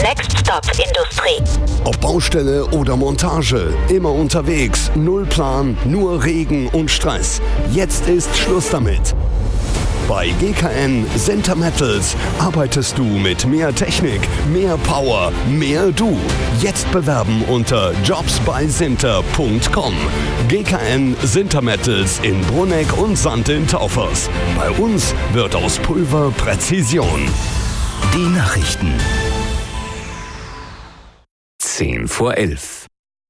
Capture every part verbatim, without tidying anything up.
Next Stop Industrie. Ob Baustelle oder Montage, immer unterwegs, null Plan, nur Regen und Stress. Jetzt ist Schluss damit. Bei G K N Sinter Metals arbeitest du mit mehr Technik, mehr Power, mehr du. Jetzt bewerben unter jobs bei sinter punkt com. G K N Sinter Metals in Brunegg und Sand in Taufers. Bei uns wird aus Pulver Präzision. Die Nachrichten. Zehn vor elf.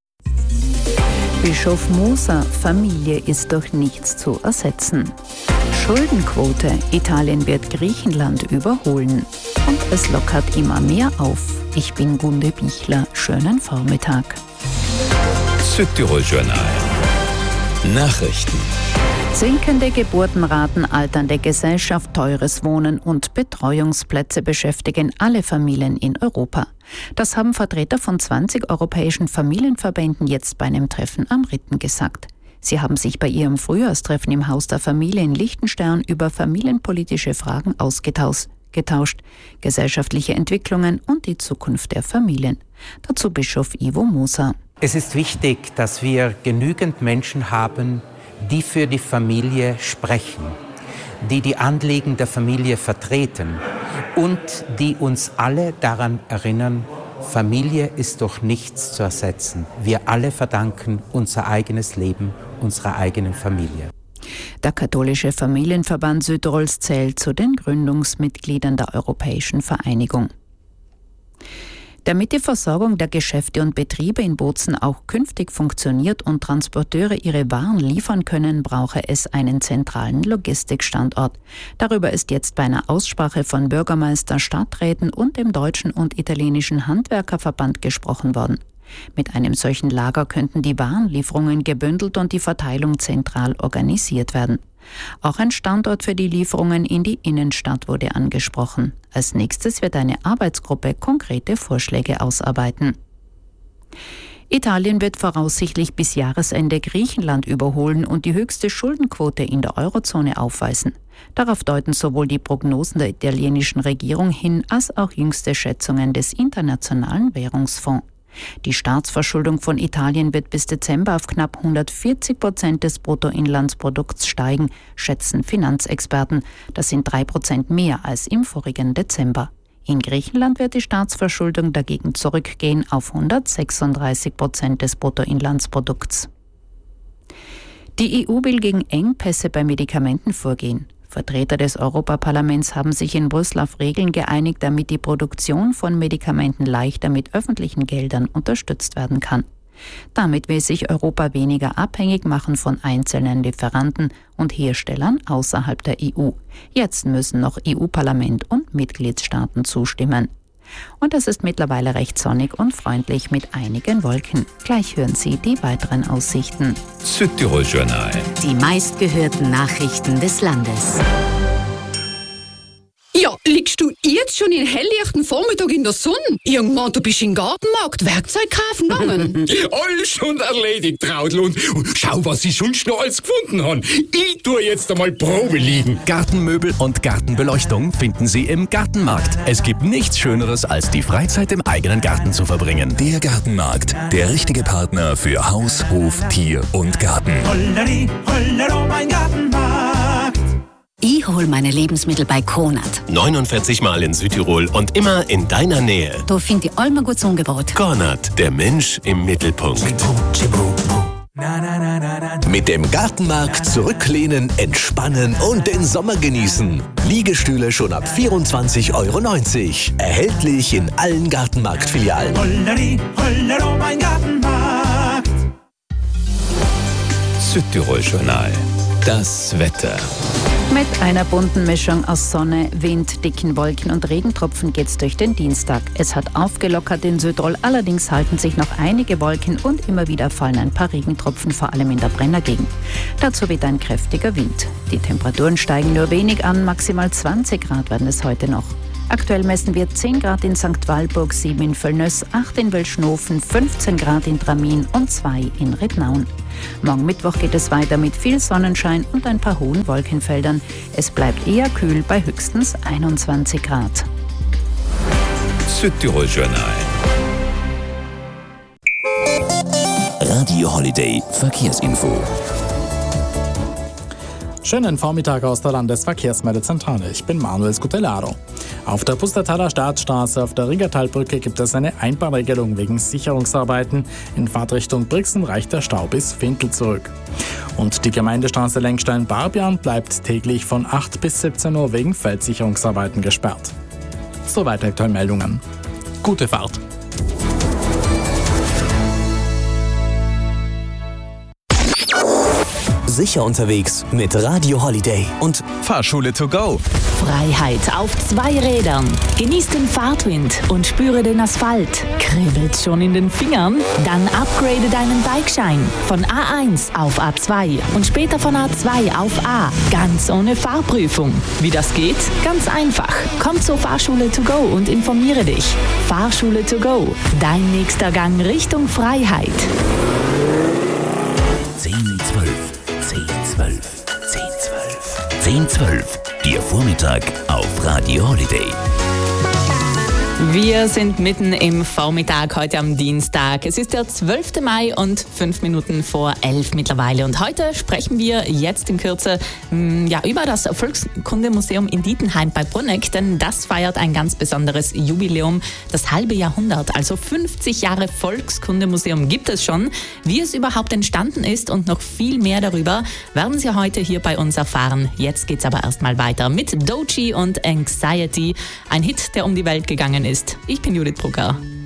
Bischof Moser, Familie ist durch nichts zu ersetzen. Schuldenquote, Italien wird Griechenland überholen. Und es lockert immer mehr auf. Ich bin Gunde Bichler, schönen Vormittag. Südtirol Journal. Nachrichten. Sinkende Geburtenraten, alternde Gesellschaft, teures Wohnen und Betreuungsplätze beschäftigen alle Familien in Europa. Das haben Vertreter von zwanzig europäischen Familienverbänden jetzt bei einem Treffen am Ritten gesagt. Sie haben sich bei ihrem Frühjahrstreffen im Haus der Familie in Liechtenstein über familienpolitische Fragen ausgetauscht, getauscht, gesellschaftliche Entwicklungen und die Zukunft der Familien. Dazu Bischof Ivo Moser. Es ist wichtig, dass wir genügend Menschen haben, die für die Familie sprechen, die die Anliegen der Familie vertreten und die uns alle daran erinnern, Familie ist durch nichts zu ersetzen. Wir alle verdanken unser eigenes Leben unserer eigenen Familie. Der katholische Familienverband Südtirols zählt zu den Gründungsmitgliedern der Europäischen Vereinigung. Damit die Versorgung der Geschäfte und Betriebe in Bozen auch künftig funktioniert und Transporteure ihre Waren liefern können, brauche es einen zentralen Logistikstandort. Darüber ist jetzt bei einer Aussprache von Bürgermeister, Stadträten und dem Deutschen und italienischen Handwerkerverband gesprochen worden. Mit einem solchen Lager könnten die Warenlieferungen gebündelt und die Verteilung zentral organisiert werden. Auch ein Standort für die Lieferungen in die Innenstadt wurde angesprochen. Als nächstes wird eine Arbeitsgruppe konkrete Vorschläge ausarbeiten. Italien wird voraussichtlich bis Jahresende Griechenland überholen und die höchste Schuldenquote in der Eurozone aufweisen. Darauf deuten sowohl die Prognosen der italienischen Regierung hin, als auch jüngste Schätzungen des Internationalen Währungsfonds. Die Staatsverschuldung von Italien wird bis Dezember auf knapp hundertvierzig Prozent des Bruttoinlandsprodukts steigen, schätzen Finanzexperten. Das sind drei Prozent mehr als im vorigen Dezember. In Griechenland wird die Staatsverschuldung dagegen zurückgehen auf hundertsechsunddreißig Prozent des Bruttoinlandsprodukts. Die E U will gegen Engpässe bei Medikamenten vorgehen. Vertreter des Europaparlaments haben sich in Brüssel auf Regeln geeinigt, damit die Produktion von Medikamenten leichter mit öffentlichen Geldern unterstützt werden kann. Damit will sich Europa weniger abhängig machen von einzelnen Lieferanten und Herstellern außerhalb der E U. Jetzt müssen noch E U-Parlament und Mitgliedstaaten zustimmen. Und es ist mittlerweile recht sonnig und freundlich mit einigen Wolken. Gleich hören Sie die weiteren Aussichten. Südtirol Journal. Die meistgehörten Nachrichten des Landes. Ja, liegst du jetzt schon in helllichten Vormittag in der Sonne? Irgendwann, du bist im Gartenmarkt Werkzeug kaufen gegangen. Alles schon erledigt, Traudl. Und schau, was ich sonst noch alles gefunden habe. Ich tue jetzt einmal Probe liegen. Gartenmöbel und Gartenbeleuchtung finden Sie im Gartenmarkt. Es gibt nichts Schöneres, als die Freizeit im eigenen Garten zu verbringen. Der Gartenmarkt. Der richtige Partner für Haus, Hof, Tier und Garten. Holleri, hollero, mein Gartenmarkt. Ich hole meine Lebensmittel bei Konrad. neunundvierzig Mal in Südtirol und immer in deiner Nähe. Da finde ich allem gutes Angebot. Konrad, der Mensch im Mittelpunkt. Mit dem Gartenmarkt zurücklehnen, entspannen und den Sommer genießen. Liegestühle schon ab vierundzwanzig Euro neunzig. Erhältlich in allen Gartenmarktfilialen. Holleri, hollero, mein Gartenmarkt. Südtirol Journal. Das Wetter. Mit einer bunten Mischung aus Sonne, Wind, dicken Wolken und Regentropfen geht's durch den Dienstag. Es hat aufgelockert in Südtirol, allerdings halten sich noch einige Wolken und immer wieder fallen ein paar Regentropfen, vor allem in der Brennergegend. Dazu weht ein kräftiger Wind. Die Temperaturen steigen nur wenig an, maximal zwanzig Grad werden es heute noch. Aktuell messen wir zehn Grad in Sankt Walburg, sieben in Völlnöss, acht in Wölschnofen, fünfzehn Grad in Tramin und zwei in Rittnauen. Morgen Mittwoch geht es weiter mit viel Sonnenschein und ein paar hohen Wolkenfeldern. Es bleibt eher kühl bei höchstens einundzwanzig Grad. Südtirol-Journal. Radio Holiday Verkehrsinfo. Schönen Vormittag aus der Landesverkehrsmeldezentrale. Ich bin Manuel Scutellaro. Auf der Pustertaler Staatsstraße auf der Riggertalbrücke gibt es eine Einbahnregelung wegen Sicherungsarbeiten. In Fahrtrichtung Brixen reicht der Stau bis Findel zurück. Und die Gemeindestraße Lenkstein-Barbian bleibt täglich von acht bis siebzehn Uhr wegen Feldsicherungsarbeiten gesperrt. Soweit aktuelle Meldungen. Gute Fahrt! Sicher unterwegs mit Radio Holiday und Fahrschule to go. Freiheit auf zwei Rädern. Genieß den Fahrtwind und spüre den Asphalt. Kribbelt schon in den Fingern? Dann upgrade deinen Bikeschein von A eins auf A zwei und später von A zwei auf A. Ganz ohne Fahrprüfung. Wie das geht? Ganz einfach. Komm zur Fahrschule to go und informiere dich. Fahrschule to go. Dein nächster Gang Richtung Freiheit. zehn zwölf. zehn zwölf. zehn zwölf. zehn zwölf. Ihr Vormittag auf Radio Holiday. Wir sind mitten im Vormittag heute am Dienstag. Es ist der zwölfte Mai und fünf Minuten vor elf mittlerweile. Und heute sprechen wir jetzt in Kürze mh, ja, über das Volkskundemuseum in Dietenheim bei Brunegg, denn das feiert ein ganz besonderes Jubiläum. Das halbe Jahrhundert, also fünfzig Jahre Volkskundemuseum gibt es schon. Wie es überhaupt entstanden ist und noch viel mehr darüber, werden Sie heute hier bei uns erfahren. Jetzt geht's aber erstmal weiter mit Doechii und Anxiety, ein Hit, der um die Welt gegangen ist. Ich bin Judith Brucker.